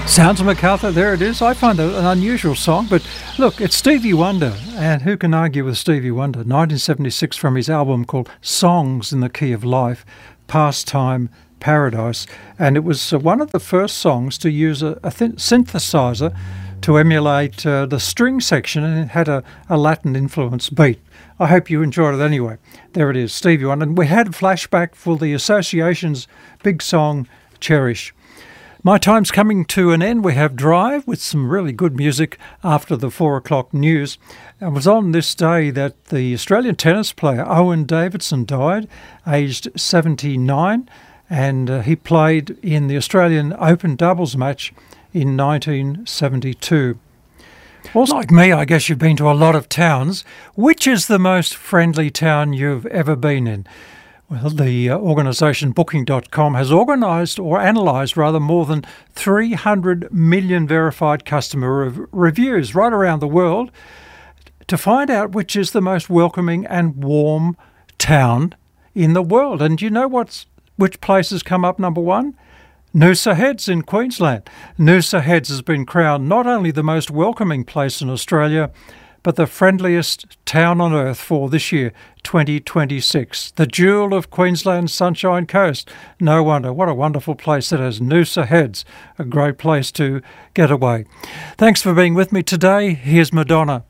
Sounds of MacArthur, there it is. I find that an unusual song, but look, it's Stevie Wonder, and who can argue with Stevie Wonder? 1976 from his album called Songs in the Key of Life, Pastime Paradise, and it was one of the first songs to use a synthesizer to emulate the string section, and it had a Latin influence beat. I hope you enjoyed it anyway. There it is, Stevie Wonder. And we had a flashback for the Association's big song, Cherish. My time's coming to an end. We have Drive with some really good music after the 4 o'clock news. It was on this day that the Australian tennis player Owen Davidson died, aged 79, and he played in the Australian Open doubles match in 1972. Also, like me, I guess you've been to a lot of towns. Which is the most friendly town you've ever been in? Well, the organisation Booking.com has organised or analysed more than 300 million verified customer reviews right around the world to find out which is the most welcoming and warm town in the world. And do you know which places come up number one? Noosa Heads in Queensland. Noosa Heads has been crowned not only the most welcoming place in Australia, but the friendliest town on earth for this year, 2026. The jewel of Queensland's Sunshine Coast. No wonder. What a wonderful place it is. Noosa Heads, a great place to get away. Thanks for being with me today. Here's Madonna.